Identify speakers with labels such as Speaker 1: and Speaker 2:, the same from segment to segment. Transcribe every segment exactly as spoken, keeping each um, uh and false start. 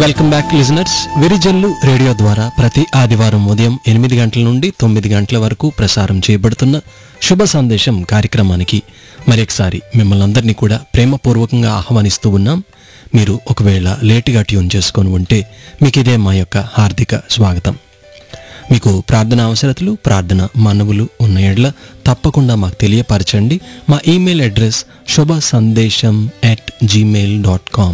Speaker 1: Welcome back listeners. Virijallu radio ద్వారా ప్రతి ఆదివారం ఉదయం ఎనిమిది గంటల నుండి తొమ్మిది గంటల వరకు ప్రసారం చేయబడుతున్న శుభ సందేశం కార్యక్రమానికి మరొకసారి మిమ్మల్ని అందరినీ కూడా ప్రేమపూర్వకంగా ఆహ్వానిస్తూ ఉన్నాం. మీరు ఒకవేళ లేటుగా ట్యూన్ చేసుకొని ఉంటే మీకు ఇదే మా యొక్క హార్దిక స్వాగతం. మీకు ప్రార్థన అవసరతలు, ప్రార్థన మనవులు ఉన్న ఎడ్ల తప్పకుండా మాకు తెలియపరచండి. మా ఈమెయిల్ అడ్రస్ శుభ సందేశం at Gmail dot com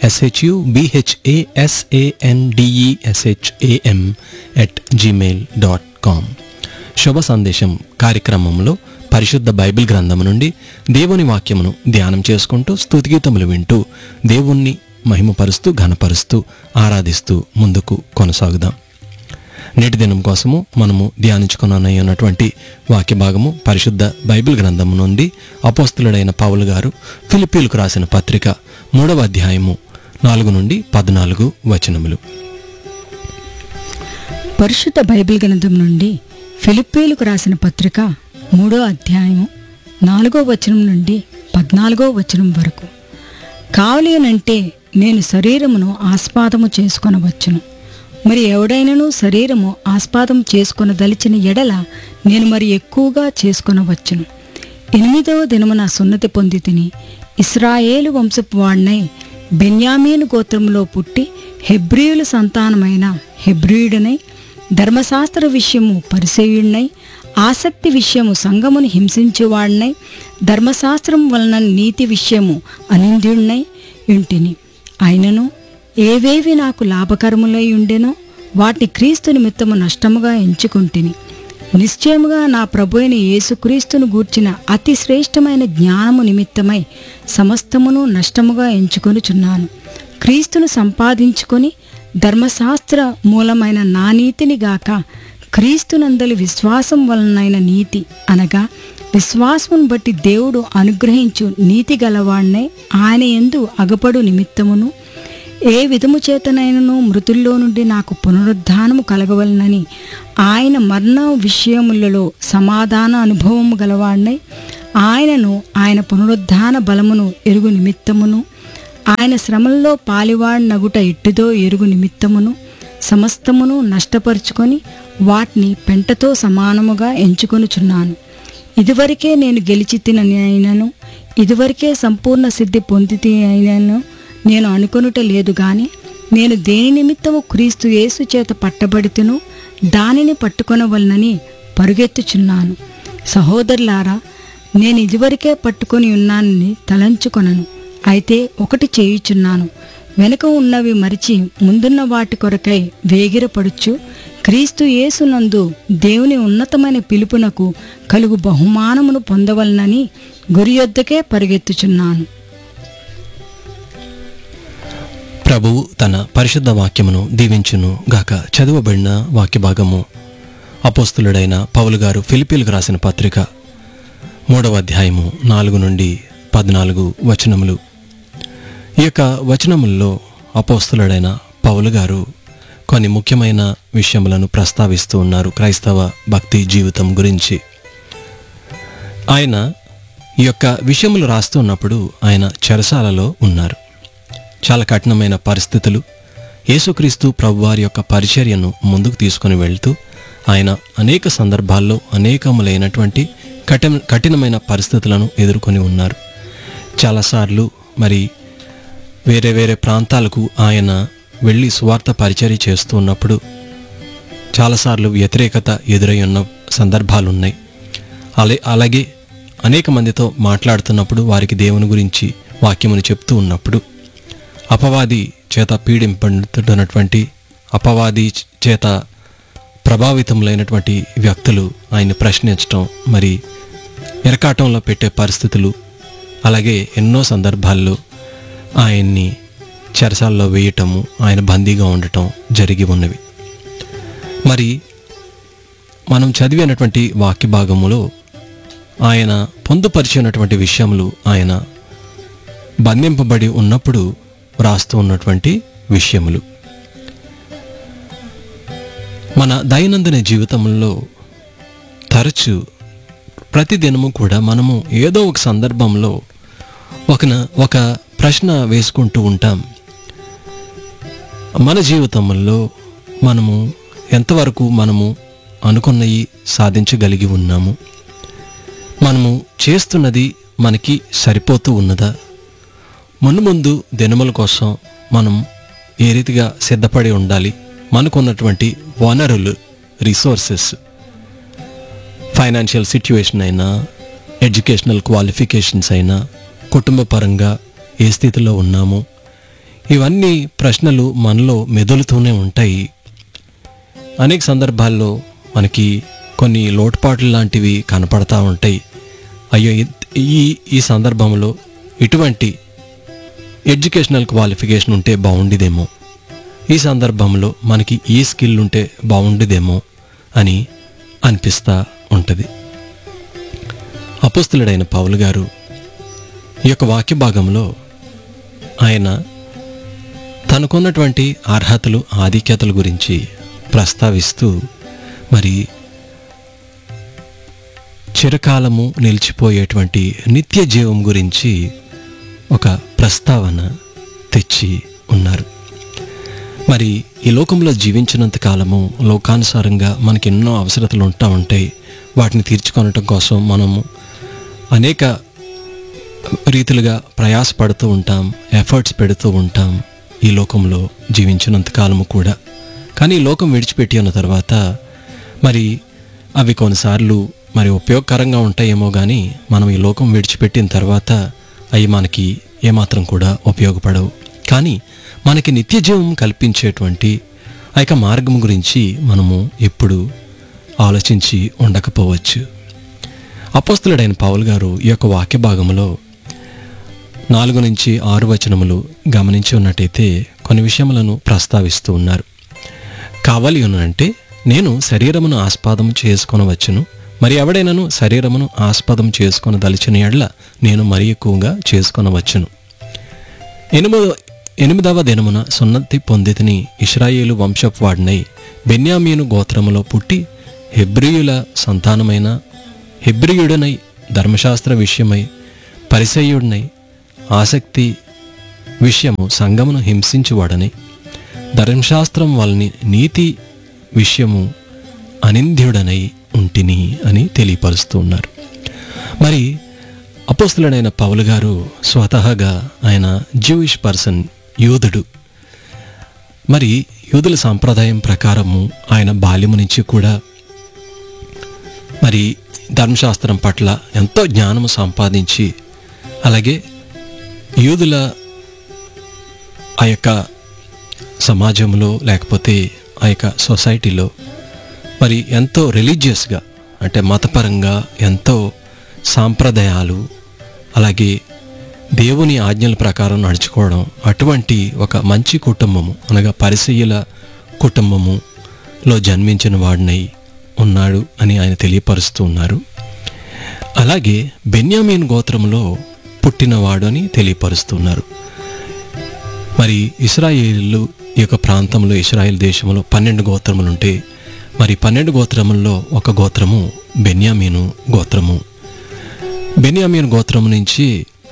Speaker 1: ఎస్హెచ్యుబిహెచ్ఏఎస్ఏఎన్డిఈఎస్హెచ్ఏఎం at Gmail dot com. శుభ సందేశం కార్యక్రమంలో పరిశుద్ధ బైబిల్ గ్రంథము నుండి దేవుని వాక్యమును ధ్యానం చేసుకుంటూ స్తుతిగీతములు వింటూ దేవుణ్ణి మహిమపరుస్తూ ఘనపరుస్తూ ఆరాధిస్తూ ముందుకు కొనసాగుదాం. నేటి దినం కోసము మనము ధ్యానించుకున్నటువంటి వాక్య భాగము పరిశుద్ధ బైబిల్ గ్రంథము నుండి అపోస్తలుడైన పౌలు గారు ఫిలిప్పీలకు రాసిన పత్రిక మూడవ అధ్యాయము నాలుగు నుండి పద్నాలుగు వచనములు.
Speaker 2: పరిశుద్ధ బైబిల్ గ్రంథం నుండి ఫిలిప్పీలకు రాసిన పత్రిక మూడో అధ్యాయము నాలుగో వచనం నుండి పద్నాలుగో వచనం వరకు. కావలేనంటే నేను శరీరమును ఆస్పాదము చేసుకొనవచ్చును, మరి ఎవడైనను శరీరము ఆస్పాదం చేసుకొన దలిచిన ఎడల నేను మరి ఎక్కువగా చేసుకొనవచ్చును. ఎనిమిదవ దినమున సున్నతి పొంది తిని ఇశ్రాయేలు వంశపు వాడినై బెన్యామీను గోత్రములో పుట్టి హెబ్రీయుల సంతానమైన హెబ్రీయుడనై ధర్మశాస్త్ర విషయము పరిసేయుడినై ఆసక్తి విషయము సంఘమును హింసించేవాడినై ధర్మశాస్త్రం వలన నీతి విషయము అనింద్యుడినై ఇంటిని. అయినను ఏవేవి నాకు లాభకరములై ఉండెనో వాటి క్రీస్తు నిమిత్తము నష్టముగా ఎంచుకుంటుని నిశ్చయముగా నా ప్రభు అయిన యేసుక్రీస్తును గూర్చిన అతి శ్రేష్టమైన జ్ఞానము నిమిత్తమై సమస్తమును నష్టముగా ఎంచుకొనుచున్నాను. క్రీస్తును సంపాదించుకొని ధర్మశాస్త్ర మూలమైన నా నీతిని గాక క్రీస్తునందలి విశ్వాసం వలనైన నీతి అనగా విశ్వాసమును బట్టి దేవుడు అనుగ్రహించు నీతి గలవాణ్ణే ఆయన యందు అగపడు నిమిత్తమును ఏ విధము చేతనైనను మృతుల్లో నుండి నాకు పునరుద్ధానము కలగవలనని ఆయన మరణ విషయములలో సమాధాన అనుభవము గలవాడినై ఆయనను ఆయన పునరుద్ధాన బలమును ఎరుగు నిమిత్తమును ఆయన శ్రమల్లో పాలివాడినగుట ఎట్టిదో ఎరుగు నిమిత్తమును సమస్తమును నష్టపరుచుకొని వాటిని పెంటతో సమానముగా ఎంచుకొనుచున్నాను. ఇదివరకే నేను గెలిచి తినని అయినను ఇదివరకే సంపూర్ణ సిద్ధి పొందితి అయినను నేను అనుకొనుట లేదు గాని నేను దేని నిమిత్తము క్రీస్తు యేసు చేత పట్టబడితును దానిని పట్టుకొనవలనని పరుగెత్తుచున్నాను. సహోదరులారా, నేను ఇదివరకే పట్టుకొని ఉన్నానని తలంచుకొనను. అయితే ఒకటి చేయుచున్నాను, వెనుక ఉన్నవి మరిచి ముందున్న వాటి కొరకై వేగిరపడుచు క్రీస్తు యేసునందు దేవుని ఉన్నతమైన పిలుపునకు కలుగు బహుమానమును పొందవలనని గురియొద్దకే పరిగెత్తుచున్నాను.
Speaker 1: ప్రభువు తన పరిశుద్ధ వాక్యమును దీవించును గాక. చదువబడిన వాక్య భాగము అపోస్తలుడైన పౌలు గారు ఫిలిప్పీలకు రాసిన పత్రిక మూడవ అధ్యాయము నాలుగు నుండి పద్నాలుగు వచనములు. ఈ యొక్క వచనముల్లో అపోస్తలుడైన పౌలు గారు కొన్ని ముఖ్యమైన విషయములను ప్రస్తావిస్తూ ఉన్నారు క్రైస్తవ భక్తి జీవితం గురించి. ఆయన ఈ యొక్క విషయములు రాస్తున్నప్పుడు ఆయన చెరసాలలో ఉన్నారు. చాలా కఠినమైన పరిస్థితులు. యేసుక్రీస్తు ప్రభువారి యొక్క పరిచర్యను ముందుకు తీసుకొని వెళ్తూ ఆయన అనేక సందర్భాల్లో అనేకములైనటువంటి కఠిన కఠినమైన పరిస్థితులను ఎదుర్కొని ఉన్నారు. చాలాసార్లు మరి వేరే వేరే ప్రాంతాలకు ఆయన వెళ్ళి సువార్త పరిచర్య చేస్తూ ఉన్నప్పుడు చాలాసార్లు వ్యతిరేకత ఎదురై ఉన్న సందర్భాలు ఉన్నాయి. అలా అలాగే అనేక మందితో మాట్లాడుతున్నప్పుడు వారికి దేవుని గురించి వాక్యమును చెప్తూ ఉన్నప్పుడు అపవాది చేత పీడింపడుతున్నటువంటి అపవాది చేత ప్రభావితములైనటువంటి వ్యక్తులు ఆయన్ని ప్రశ్నించటం, మరి ఇరకాటంలో పెట్టే పరిస్థితులు, అలాగే ఎన్నో సందర్భాల్లో ఆయన్ని చెరసాల్లో వేయటము, ఆయన బందీగా ఉండటం జరిగి ఉన్నవి. మరి మనం చదివినటువంటి వాక్య భాగములో ఆయన పొందుపరిచినటువంటి విషయములు ఆయన బంధింపబడి ఉన్నప్పుడు రాస్తూ ఉన్నటువంటి విషయములు. మన దైనందిన జీవితంలో తరచు ప్రతిదినము కూడా మనము ఏదో ఒక సందర్భంలో ఒక ఒక ప్రశ్న వేసుకుంటూ ఉంటాం. మన జీవితంలో మనము ఎంతవరకు మనము అనుకున్నవి సాధించగలిగి ఉన్నాము, మనము చేస్తున్నది మనకి సరిపోతూ ఉన్నదా, మును ముందు దినముల కోసం మనం ఏ రీతిగా సిద్ధపడి ఉండాలి, మనకున్నటువంటి వనరులు, రిసోర్సెస్, ఫైనాన్షియల్ సిట్యుయేషన్ అయినా, ఎడ్యుకేషనల్ క్వాలిఫికేషన్స్ అయినా, కుటుంబ పరంగా ఏ స్థితిలో ఉన్నాము, ఇవన్నీ ప్రశ్నలు మనలో మెదులుతూనే ఉంటాయి. అనేక సందర్భాల్లో మనకి కొన్ని లోటుపాట్లు లాంటివి కనపడతా ఉంటాయి. అయ్యో ఈ ఈ సందర్భంలో ఇటువంటి ఎడ్యుకేషనల్ క్వాలిఫికేషన్ ఉంటే బాగుండేదేమో, ఈ సందర్భంలో మనకి ఈ స్కిల్ ఉంటే బాగుండేదేమో అని అనిపిస్తూ ఉంటుంది. అపోస్తలుడైన పౌలు గారు ఈ యొక్క వాక్య భాగంలో ఆయన తనకున్నటువంటి అర్హతలు, ఆధిక్యతల గురించి ప్రస్తావిస్తూ మరి చిరకాలము నిలిచిపోయేటువంటి నిత్య జీవం గురించి ఒక ప్రస్తావన తెచ్చి ఉన్నారు. మరి ఈ లోకంలో జీవించినంత కాలము లోకానుసారంగా మనకి ఎన్నో అవసరతలు ఉంటా ఉంటాయి. వాటిని తీర్చుకొనటం కోసం మనము అనేక రీతిలుగా ప్రయాసపడుతూ ఉంటాం, ఎఫర్ట్స్ పెడుతూ ఉంటాం ఈ లోకంలో జీవించినంత కాలము కూడా. కానీ ఈ లోకం విడిచిపెట్టి ఉన్న తర్వాత మరి అవి కొన్నిసార్లు మరి ఉపయోగకరంగా ఉంటాయేమో, కానీ మనం ఈ లోకం విడిచిపెట్టిన తర్వాత అవి మనకి ఏమాత్రం కూడా ఉపయోగపడవు. కానీ మనకి నిత్య జీవం కల్పించేటువంటి ఆ యొక్క మార్గం గురించి మనము ఎప్పుడు ఆలోచించి ఉండకపోవచ్చు. అపోస్తలుడైన పౌలు గారు ఈ యొక్క వాక్య భాగంలో నాలుగు నుంచి ఆరు వచనములు గమనించి ఉన్నట్టయితే కొన్ని విషయములను ప్రస్తావిస్తూ ఉన్నారు. కావాలి అంటే నేను శరీరమును ఆస్పదం చేసుకొనవచ్చును, మరి ఎవడైనాను శరీరమును ఆస్పదం చేసుకొని దలిచిన ఎడల నేను మరి ఎక్కువగా చేసుకొనవచ్చును. ఎనిమిదవ ఎనిమిదవ దినమున సున్నతి పొందితిని, ఇశ్రాయేలు వంశపు వాడినై బెన్యామీను గోత్రములో పుట్టి హెబ్రీయుల సంతానమైన హెబ్రీయుడనై ధర్మశాస్త్ర విషయమై పరిసయ్యుడినై ఆసక్తి విషయము సంఘమును హింసించువాడని ధర్మశాస్త్రం వాళ్ళని నీతి విషయము అనింద్యుడనై ఉంటిని అని తెలియపరుస్తూ ఉన్నారు. మరి అపోస్తలుడైన పౌలు గారు స్వతహాగా ఆయన జూయిష్ పర్సన్, యూదుడు. మరి యూదుల సాంప్రదాయం ప్రకారము ఆయన బాల్యము నుంచి కూడా మరి ధర్మశాస్త్రం పట్ల ఎంతో జ్ఞానము సంపాదించి, అలాగే యూదుల ఆ యొక్క సమాజంలో లేకపోతే ఆ యొక్క సొసైటీలో మరి ఎంతో రిలీజియస్గా, అంటే మతపరంగా ఎంతో సాంప్రదాయాలు, అలాగే దేవుని ఆజ్ఞల ప్రకారం నడుచుకోవడం, అటువంటి ఒక మంచి కుటుంబము అనగా పరిసయ్యుల కుటుంబములో జన్మించిన వాడినై ఉన్నాడు అని ఆయన తెలియపరుస్తూ ఉన్నారు. అలాగే బెన్యామీన్ గోత్రంలో పుట్టినవాడు అని తెలియపరుస్తున్నారు. మరి ఇశ్రాయేలు ఈ యొక్క ప్రాంతంలో, ఇశ్రాయేల్ దేశంలో పన్నెండు గోత్రములు ఉంటే మరి పన్నెండు గోత్రముల్లో ఒక గోత్రము బెన్యామీను గోత్రము. బెన్యామీను గోత్రము నుంచి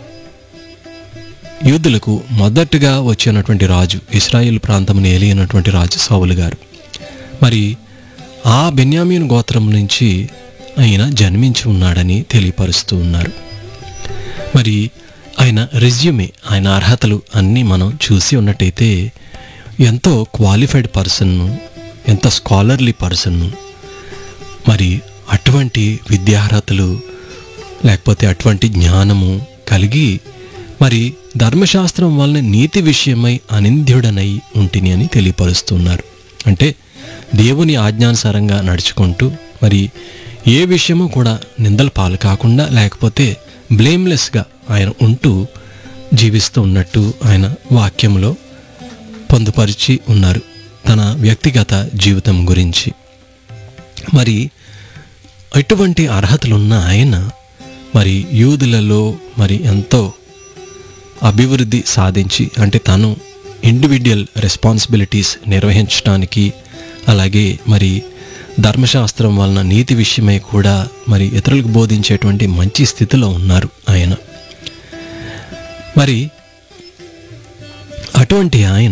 Speaker 1: యూదులకు మొదటగా వచ్చినటువంటి రాజు, ఇశ్రాయేల్ ప్రాంతమును ఏలినటువంటి రాజు సౌలు గారు. మరి ఆ బెన్యామీను గోత్రం నుంచి ఆయన జన్మించి ఉన్నాడని తెలియపరుస్తూ ఉన్నారు. మరి ఆయన రెజ్యూమే, ఆయన అర్హతలు అన్నీ మనం చూసి ఉన్నట్టయితే ఎంతో క్వాలిఫైడ్ పర్సన్ను, ఎంతో స్కాలర్లీ పర్సన్ను. మరి అటువంటి విద్యార్హతలు లేకపోతే అటువంటి జ్ఞానము కలిగి మరి ధర్మశాస్త్రం వలన నీతి విషయమై అనింద్యుడనై ఉంటిని అని తెలియపరుస్తున్నారు. అంటే దేవుని ఆజ్ఞానుసారంగా నడుచుకుంటూ మరి ఏ విషయము కూడా నిందల పాలు కాకుండా లేకపోతే బ్లేమ్లెస్గా ఆయన ఉంటూ జీవిస్తూ ఉన్నట్టు ఆయన వాక్యంలో పొందుపరిచి ఉన్నారు తన వ్యక్తిగత జీవితం గురించి. మరి ఎటువంటి అర్హతలున్న ఆయన మరి యూదులలో మరి ఎంతో అభివృద్ధి సాధించి, అంటే తను ఇండివిడ్యువల్ రెస్పాన్సిబిలిటీస్ నిర్వహించడానికి, అలాగే మరి ధర్మశాస్త్రం వలన నీతి విషయమై కూడా మరి ఇతరులకు బోధించేటువంటి మంచి స్థితిలో ఉన్నారు ఆయన. మరి అటువంటి ఆయన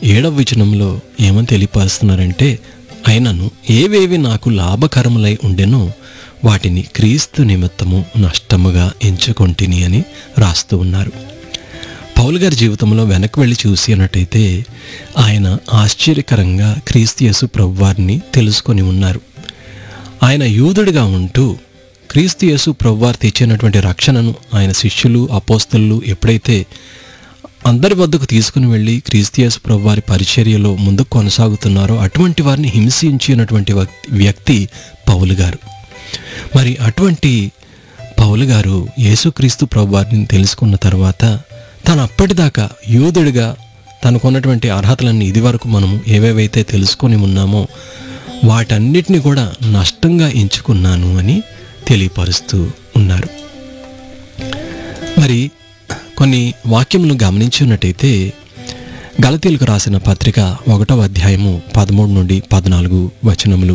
Speaker 1: ఏడవ వచనంలో ఏమని తెలియపరుస్తున్నారంటే, అయినను ఏవేవి నాకు లాభకరములై ఉండెనో వాటిని క్రీస్తు నిమిత్తము నష్టముగా ఎంచుకొంటిని అని రాస్తూ ఉన్నారు. పౌలు గారి జీవితంలో వెనక్కి వెళ్ళి చూసినట్టయితే ఆయన ఆశ్చర్యకరంగా క్రీస్తు యేసు ప్రభువారిని తెలుసుకొని ఉన్నారు. ఆయన యూదుడిగా ఉంటూ క్రీస్తు యేసు ప్రభువారు తెచ్చినటువంటి రక్షణను ఆయన శిష్యులు అపోస్తలు ఎప్పుడైతే అందరి వద్దకు తీసుకుని వెళ్ళి క్రీస్తు యేసు ప్రభువారి పరిచర్యలో ముందుకు కొనసాగుతున్నారో అటువంటి వారిని హింసించినటువంటి వ్యక్తి పౌలు గారు. మరి అటువంటి పౌలు గారు యేసుక్రీస్తు ప్రభువారిని తెలుసుకున్న తర్వాత తను అప్పటిదాకా యూదుడిగా తనకున్నటువంటి అర్హతలన్నీ ఇది వరకు మనము ఏవేవైతే తెలుసుకొని ఉన్నామో వాటన్నిటిని కూడా నష్టంగా ఎంచుకున్నాను అని తెలియపరుస్తూ ఉన్నారు. మరి కొన్ని వాక్యములను గమనించినట్టయితే గలతీయులకు రాసిన పత్రిక ఒకటవ అధ్యాయము పదమూడు నుండి పద్నాలుగు వచనములు.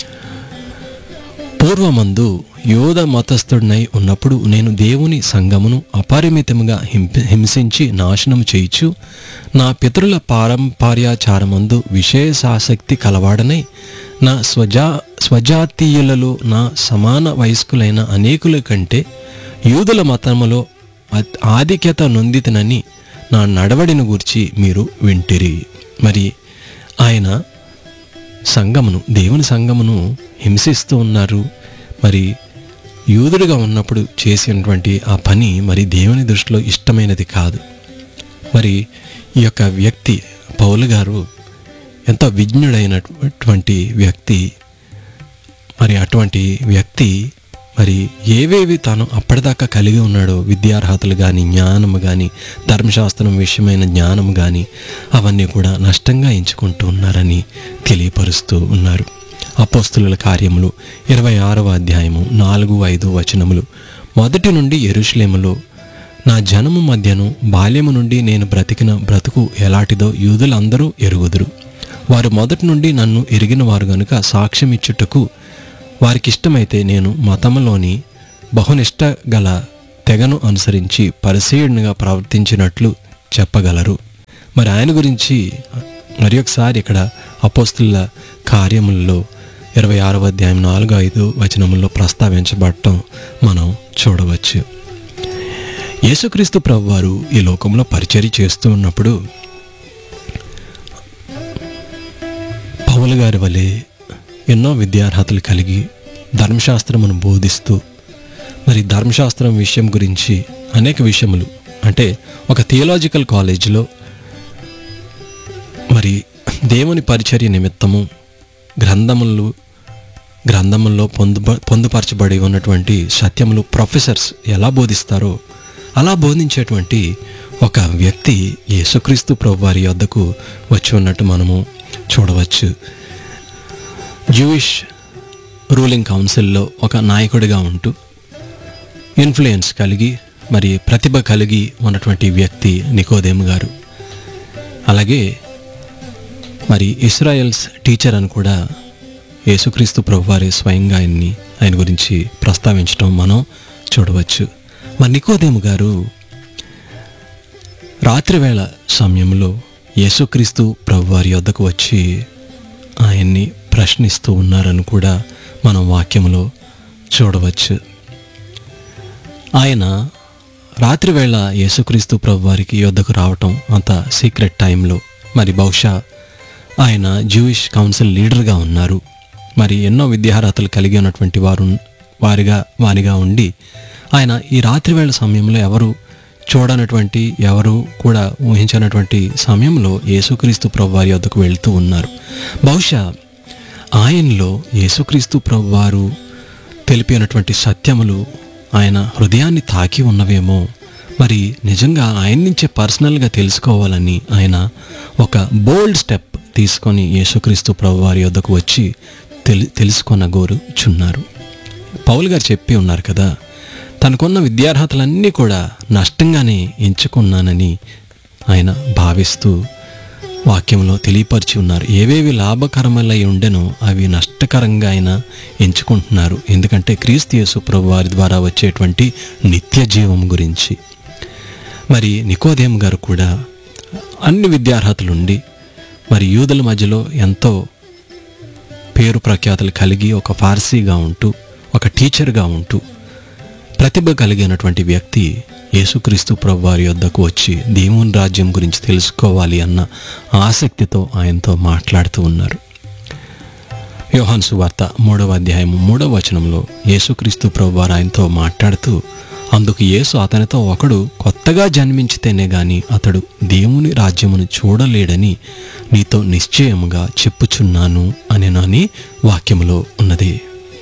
Speaker 1: పూర్వమందు యోధ మతస్థుడినై ఉన్నప్పుడు నేను దేవుని సంఘమును అపరిమితముగా హింప హింసించి నాశనము చేయుచు నా పితరుల పారంపర్యాచారమందు విశేషాసక్తి కలవాడనై నా స్వజా స్వజాతీయులలో నా సమాన వయస్కులైన అనేకుల కంటే యూదుల మతములో ఆధిక్యత నొందితనని నా నడవడిని గూర్చి మీరు వింటిరి. మరి ఆయన సంఘమును దేవుని సంఘమును హింసిస్తూ ఉన్నారు. మరి యూదుడిగా ఉన్నప్పుడు చేసినటువంటి ఆ పని మరి దేవుని దృష్టిలో ఇష్టమైనది కాదు. మరి ఈ యొక్క వ్యక్తి పౌలు గారు ఎంతో విజ్ఞుడైనటువంటి వ్యక్తి. మరి అటువంటి వ్యక్తి మరి ఏవేవి తాను అప్పటిదాకా కలిగి ఉన్నాడో విద్యార్హతలు కానీ జ్ఞానము కానీ ధర్మశాస్త్రం విషయమైన జ్ఞానము కానీ అవన్నీ కూడా నష్టంగా ఎంచుకుంటూ ఉన్నారని తెలియపరుస్తూ ఉన్నారు. అపోస్తలుల కార్యములు ఇరవై ఆరవ అధ్యాయము నాలుగు ఐదు వచనములు. మొదటి నుండి యెరూషలేములో నా జనము మధ్యను బాల్యము నుండి నేను బ్రతికిన బ్రతుకు ఎలాంటిదో యూదులందరూ ఎరుగుదురు. వారు మొదటి నుండి నన్ను ఎరిగిన వారు గనుక సాక్ష్యం ఇచ్చుటకు వారికి ఇష్టమైతే నేను మతములోని బహునిష్ట గల తెగను అనుసరించి పరిసేయుడిగా ప్రవర్తించినట్లు చెప్పగలరు. మరి ఆయన గురించి మరి ఒకసారి ఇక్కడ అపోస్తలుల కార్యములలో ఇరవై ఆరవ అధ్యాయం నాలుగు ఐదు వచనముల్లో ప్రస్తావించబడటం మనం చూడవచ్చు. యేసుక్రీస్తు ప్రభువారు ఈ లోకంలో పరిచర్య చేస్తూ ఉన్నప్పుడు పౌలు గారి వలె ఎన్నో విద్యార్హతలు కలిగి ధర్మశాస్త్రమును బోధిస్తూ మరి ధర్మశాస్త్రం విషయం గురించి అనేక విషయములు అంటే ఒక థియలాజికల్ కాలేజీలో మరి దేవుని పరిచర్య నిమిత్తము గ్రంథములు గ్రంథముల్లో పొందు పొందుపరచబడి ఉన్నటువంటి సత్యములు ప్రొఫెసర్స్ ఎలా బోధిస్తారో అలా బోధించేటువంటి ఒక వ్యక్తి యేసుక్రీస్తు ప్రభువారి వద్దకు వచ్చి ఉన్నట్టు మనము చూడవచ్చు. జూయిష్ రూలింగ్ కౌన్సిల్లో ఒక నాయకుడిగా ఉంటూ ఇన్ఫ్లుయెన్స్ కలిగి మరి ప్రతిభ కలిగి ఉన్నటువంటి వ్యక్తి నికోదేము గారు. అలాగే మరి ఇస్రాయల్స్ టీచర్ అని కూడా యేసుక్రీస్తు ప్రభువారి స్వయంగా ఆయన్ని ఆయన గురించి ప్రస్తావించడం మనం చూడవచ్చు. మరి నికోదేము గారు రాత్రివేళ సమయంలో యేసుక్రీస్తు ప్రభువారి వద్దకు వచ్చి ఆయన్ని ప్రశ్నిస్తూ ఉన్నారని కూడా మనం వాక్యంలో చూడవచ్చు. ఆయన రాత్రివేళ యేసుక్రీస్తు ప్రభువారికి వద్దకు రావటం అంత సీక్రెట్ టైంలో మరి బహుశా ఆయన జూయిష్ కౌన్సిల్ లీడర్గా ఉన్నారు. మరి ఎన్నో విద్యార్హతలు కలిగి ఉన్నటువంటి వారు వారిగా వారిగా ఉండి ఆయన ఈ రాత్రివేళ సమయంలో ఎవరు చూడనటువంటి ఎవరు కూడా ఊహించినటువంటి సమయంలో యేసుక్రీస్తు ప్రభువారి వద్దకు వెళ్తూ ఉన్నారు. బహుశా ఆయనలో యేసుక్రీస్తు ప్రభువారు తెలిపినటువంటి సత్యములు ఆయన హృదయాన్ని తాకి ఉన్నవేమో. మరి నిజంగా ఆయన నుంచే పర్సనల్గా తెలుసుకోవాలని ఆయన ఒక బోల్డ్ స్టెప్ తీసుకొని యేసుక్రీస్తు ప్రభువారి వద్దకు వచ్చి తెలి తెలుసుకొన్న గోరుచున్నారు. పౌలు గారు చెప్పి ఉన్నారు కదా, తనకున్న విద్యార్హతలన్నీ కూడా నష్టంగానే ఎంచుకున్నానని ఆయన భావిస్తూ వాక్యంలో తెలియపరిచి ఉన్నారు. ఏవేవి లాభకరమలై ఉండెనో అవి నష్టకరంగా ఆయన ఎంచుకుంటున్నారు. ఎందుకంటే క్రీస్తు యేసు ప్రభువారి ద్వారా వచ్చేటువంటి నిత్య జీవం గురించి. మరి నికోదేము గారు కూడా అన్ని విద్యార్హతలుండి మరి యూదుల మధ్యలో ఎంతో పేరు ప్రఖ్యాతులు కలిగి ఒక ఫార్సీగా ఉంటూ, ఒక టీచర్గా ఉంటూ, ప్రతిభ కలిగినటువంటి వ్యక్తి యేసుక్రీస్తు ప్రభువారి యొద్దకు వచ్చి దేవుని రాజ్యం గురించి తెలుసుకోవాలి అన్న ఆసక్తితో ఆయనతో మాట్లాడుతూ ఉన్నారు. యోహాను సువార్త మూడవ అధ్యాయం మూడవ వచనంలో యేసుక్రీస్తు ప్రభువారు ఆయనతో మాట్లాడుతూ, అందుకు యేసు అతనితో, ఒకడు కొత్తగా జన్మించితేనే గాని అతడు దేవుని రాజ్యమును చూడలేడని నీతో నిశ్చయముగా చెప్పుచున్నాను అనేనని వాక్యములో ఉన్నది.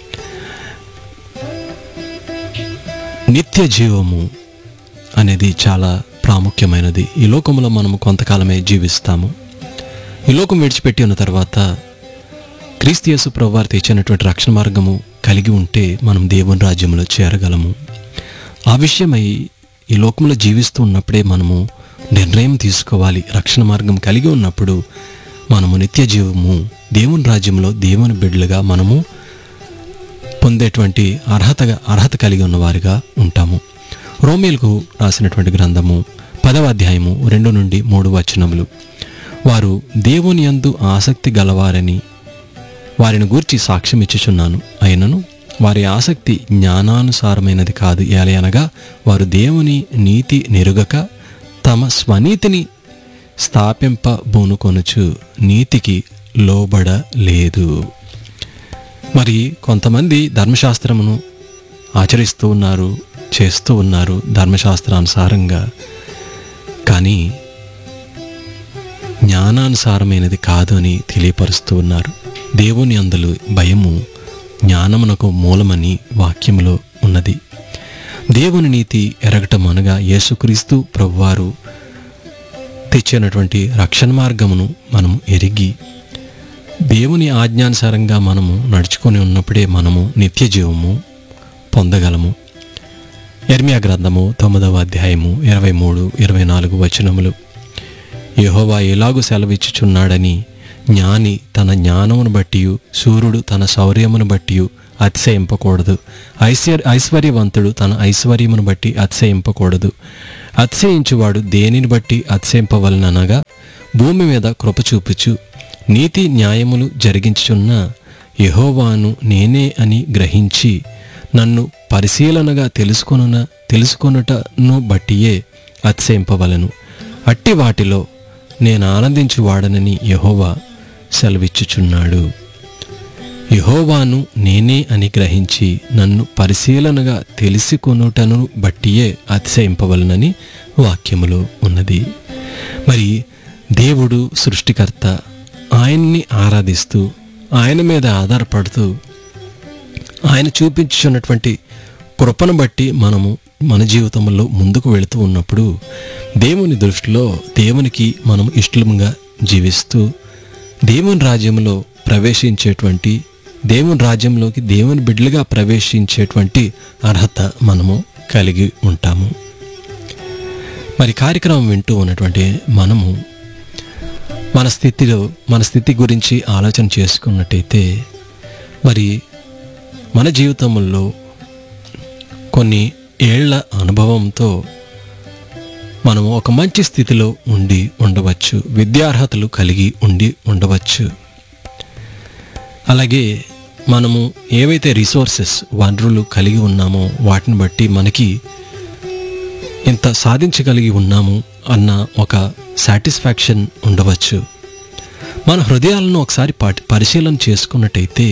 Speaker 1: నిత్య జీవము అనేది చాలా ప్రాముఖ్యమైనది. ఈ లోకంలో మనము కొంతకాలమే జీవిస్తాము. ఈ లోకం విడిచిపెట్టి ఉన్న తర్వాత క్రీస్తు యేసు ప్రభువారు తెచ్చినటువంటి రక్షణ మార్గము కలిగి ఉంటే మనం దేవుని రాజ్యంలో చేరగలము. ఆ విషయమై ఈ లోకంలో జీవిస్తూ ఉన్నప్పుడే మనము నిర్ణయం తీసుకోవాలి. రక్షణ మార్గం కలిగి ఉన్నప్పుడు మనము నిత్య జీవము, దేవుని రాజ్యంలో దేవుని బిడ్డలుగా మనము పొందేటువంటి అర్హతగా అర్హత కలిగి ఉన్నవారిగా ఉంటాము. రోమీయులకు రాసినటువంటి గ్రంథము పదవ అధ్యాయము రెండు నుండి మూడు వచనములు. వారు దేవుని యందు ఆసక్తి గలవారని వారిని గూర్చి సాక్ష్యం ఇచ్చుచున్నాను. అయినను వారి ఆసక్తి జ్ఞానానుసారమైనది కాదు. ఏలయనగా వారు దేవుని నీతి నెరుగక తమ స్వనీతిని స్థాపింపబూనుకొనుచు నీతికి లోబడలేదు. మరి కొంతమంది ధర్మశాస్త్రమును ఆచరిస్తూ ఉన్నారు, చేస్తూ ఉన్నారు ధర్మశాస్త్రానుసారంగా, కానీ జ్ఞానానుసారమైనది కాదు అని తెలియపరుస్తూ ఉన్నారు. దేవుని అందులో భయము జ్ఞానమునకు మూలమని వాక్యములో ఉన్నది. దేవుని నీతి ఎరగటం అనగా యేసుక్రీస్తు ప్రభువారు తెచ్చినటువంటి రక్షణ మార్గమును మనము ఎరిగి దేవుని ఆజ్ఞానుసారంగా మనము నడుచుకొని ఉన్నప్పుడే మనము నిత్య జీవము పొందగలము. యెర్మీయా గ్రంథము తొమ్మిదవ అధ్యాయము ఇరవై మూడు ఇరవై నాలుగు వచనములు. యెహోవా ఎలాగూ సెలవిచ్చుచున్నాడని, జ్ఞాని తన జ్ఞానమును బట్టి, సూర్యుడు తన శౌర్యమును బట్టి అతిశయింపకూడదు, ఐశ్వర్ ఐశ్వర్యవంతుడు తన ఐశ్వర్యమును బట్టి అతిశయింపకూడదు. అతిశయించువాడు దేనిని బట్టి అతిశయింపవలననగా, భూమి మీద కృప చూపుచు నీతి న్యాయములు జరిగించుచున్న యెహోవాను నేనే అని గ్రహించి నన్ను పరిశీలనగా తెలుసుకొనున తెలుసుకొనుటను బట్టియే అతిశయింపవలను. అట్టి వాటిలో నేను ఆనందించువాడనని యెహోవా సెలవిచ్చుచున్నాడు. యెహోవాను నేనే అని గ్రహించి నన్ను పరిశీలనగా తెలుసుకొనుటను బట్టియే అతిశయింపవలనని వాక్యములో ఉన్నది. మరి దేవుడు సృష్టికర్త, ఆయన్ని ఆరాధిస్తూ ఆయన మీద ఆధారపడుతూ ఆయన చూపించున్నటువంటి కృపను బట్టి మనము మన జీవితంలో ముందుకు వెళుతూ ఉన్నప్పుడు దేవుని దృష్టిలో దేవునికి మనం ఇష్టంగా జీవిస్తూ దేవుని రాజ్యంలో ప్రవేశించేటువంటి, దేవుని రాజ్యంలోకి దేవుని బిడ్డలుగా ప్రవేశించేటువంటి అర్హత మనము కలిగి ఉంటాము. మరి కార్యక్రమం వింటూ ఉన్నటువంటి మనము మన స్థితిలో మన స్థితి గురించి ఆలోచన చేసుకున్నట్టయితే, మరి మన జీవితంలో కొన్ని ఏళ్ల అనుభవంతో మనము ఒక మంచి స్థితిలో ఉండి ఉండవచ్చు, విద్యార్హతలు కలిగి ఉండి ఉండవచ్చు. అలాగే మనము ఏవైతే రిసోర్సెస్ వనరులు కలిగి ఉన్నామో వాటిని బట్టి మనకి ఇంత సాధించగలిగి ఉన్నాము అన్న ఒక సాటిస్ఫాక్షన్ ఉండవచ్చు. మన హృదయాలను ఒకసారి పరిశీలన చేసుకున్నట్టయితే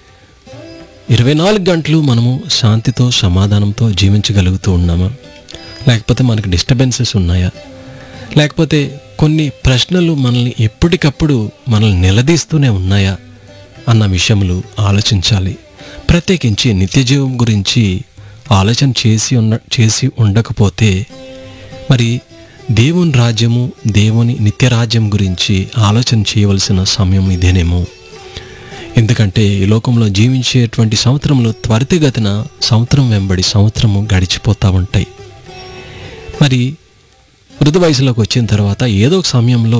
Speaker 1: ఇరవై నాలుగు గంటలు మనము శాంతితో సమాధానంతో జీవించగలుగుతూ ఉన్నామా, లేకపోతే మనకు డిస్టర్బెన్సెస్ ఉన్నాయా, లేకపోతే కొన్ని ప్రశ్నలు మనల్ని ఎప్పటికప్పుడు మనల్ని నిలదీస్తూనే ఉన్నాయా అన్న విషయములు ఆలోచించాలి. ప్రత్యేకించి నిత్యజీవం గురించి ఆలోచన చేసి ఉన్న చేసి ఉండకపోతే మరి దేవుని రాజ్యము, దేవుని నిత్యరాజ్యం గురించి ఆలోచన చేయవలసిన సమయం ఇదేనేమో. ఎందుకంటే ఈ లోకంలో జీవించేటువంటి సంవత్సరంలో త్వరితగతిన సంవత్సరం వెంబడి సంవత్సరము గడిచిపోతూ ఉంటాయి. మరి వృద్ధ వయసులోకి వచ్చిన తర్వాత ఏదో ఒక సమయంలో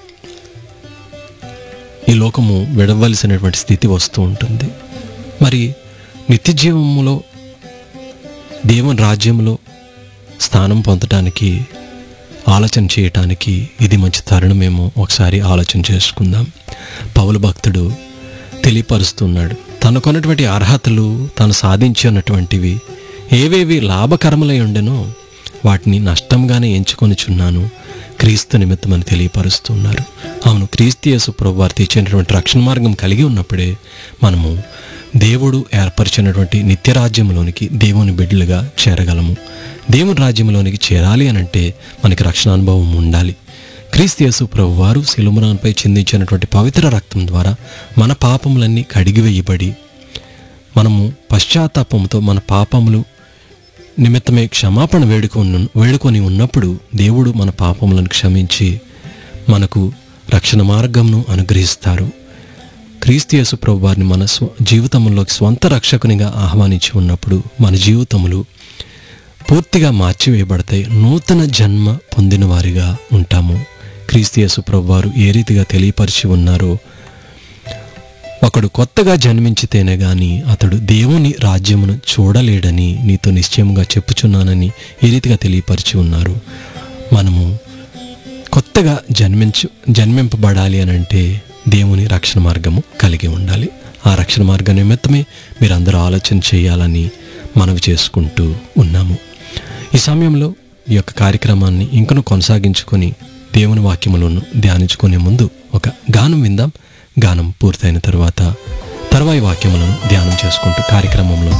Speaker 1: ఈ లోకము విడవలసినటువంటి స్థితి వస్తూ ఉంటుంది. మరి నిత్య జీవములో దేవుని రాజ్యంలో స్థానం పొందడానికి ఆలోచన చేయటానికి ఇది మంచి తరుణమేమో ఒకసారి ఆలోచన చేసుకుందాం. పౌలు భక్తుడు తెలియపరుస్తున్నాడు, తనకున్నటువంటి అర్హతలు తాను సాధించినటువంటివి ఏవేవి లాభకరములై ఉండెనో వాటిని నష్టంగానే ఎంచుకొనిచున్నాను క్రీస్తు నిమిత్తమని తెలియపరుస్తున్నారు. అవును, క్రీస్తు యేసు ప్రభువారు తెచ్చినటువంటి రక్షణ మార్గం కలిగి ఉన్నప్పుడే మనము దేవుడు ఏర్పరిచినటువంటి నిత్యరాజ్యంలోనికి దేవుని బిడ్డలుగా చేరగలము. దేవుని రాజ్యంలోనికి చేరాలి అనంటే మనకి రక్షణ అనుభవం ఉండాలి. క్రీస్తు యేసు ప్రభువారు శిలుమరాన్పై చిందించినటువంటి పవిత్ర రక్తం ద్వారా మన పాపములన్నీ కడిగివేయబడి మనము పశ్చాత్తాపంతో మన పాపములు నిమిత్తమే క్షమాపణ వేడుకొని వేడుకొని ఉన్నప్పుడు దేవుడు మన పాపములను క్షమించి మనకు రక్షణ మార్గంను అనుగ్రహిస్తారు. క్రీస్తు యేసు ప్రభువారిని మన స్వ జీవితంలోకి స్వంత రక్షకునిగా ఆహ్వానించి ఉన్నప్పుడు మన జీవితములు పూర్తిగా మార్చివేయబడతాయి. నూతన జన్మ పొందిన వారిగా ఉంటాము. క్రీస్తు యేసు ప్రభువారు ఏ రీతిగా తెలియపరిచి ఉన్నారో, ఒకడు కొత్తగా జన్మించితేనే గాని అతడు దేవుని రాజ్యమును చూడలేడని నీతో నిశ్చయముగా చెప్పుచున్నానని ఏ రీతిగా తెలియపరిచి ఉన్నారు. మనము కొత్తగా జన్మించు జన్మింపబడాలి అని అంటే దేవుని రక్షణ మార్గము కలిగి ఉండాలి. ఆ రక్షణ మార్గం నిమిత్తమే మీరందరూ ఆలోచన చేయాలని మనవి చేసుకుంటూ ఉన్నాము. ఈ సమయంలో ఈ యొక్క కార్యక్రమాన్ని ఇంకను కొనసాగించుకొని దేవుని వాక్యములను ధ్యానించుకునే ముందు ఒక గానం విందాం. గానం పూర్తయిన తరువాత తర్వాయి వాక్యములను ధ్యానం చేసుకుంటూ కార్యక్రమంలోకి